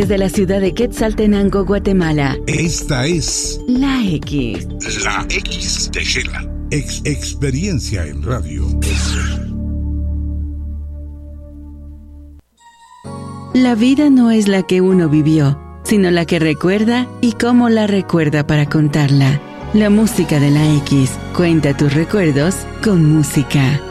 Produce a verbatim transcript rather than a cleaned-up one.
desde la ciudad de Quetzaltenango, Guatemala. Esta es La X. La X de Shela. Ex Experiencia en Radio. La vida no es la que uno vivió, sino la que recuerda y cómo la recuerda para contarla. La música de la X. Cuenta tus recuerdos con música.